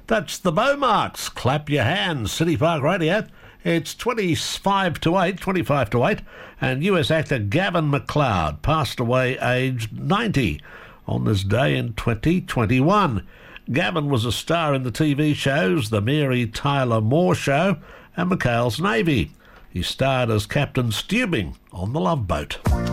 That's the Beaumarks. Clap your hands, City Park Radio. It's 25 to 8, and US actor Gavin MacLeod passed away aged 90 on this day in 2021. Gavin was a star in the TV shows The Mary Tyler Moore Show and McHale's Navy. He starred as Captain Stubing on The Love Boat.